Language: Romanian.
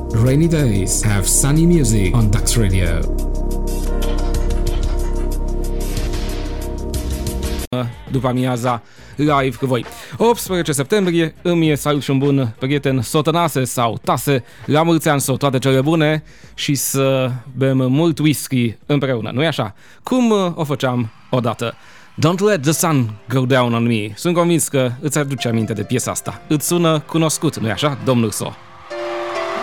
Rainy days have sunny music on Dax Radio. După amiaza live cu voi. 18 septembrie, îmi salut și un bun prieten Sotănase sau Tase, la mulți ani, toate cele bune și să bem mult whisky împreună, nu-i așa? Cum o făceam odată. Don't let the sun go down on me. Sunt convins că îți aduce aminte de piesa asta. Îți sună cunoscut, nu-i așa, domnul So?